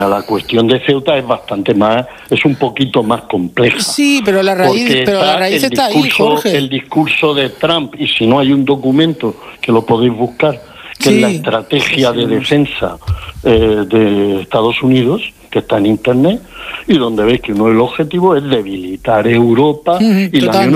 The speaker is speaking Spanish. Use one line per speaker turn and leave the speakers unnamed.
La cuestión de Ceuta es un poquito más compleja.
Sí, pero la raíz está ahí, Jorge.
El discurso de Trump, y si no hay un documento que lo podéis buscar, que es la estrategia de defensa de Estados Unidos, que está en Internet, y donde veis que uno de los objetivos es debilitar Europa y la Unión